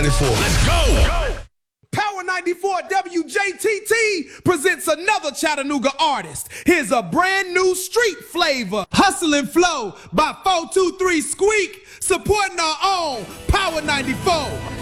94. Let's go! Power 94 WJTT presents another Chattanooga artist. Here's a brand new street flavor. Hustle and Flow by 423 Squeak, supporting our own Power 94.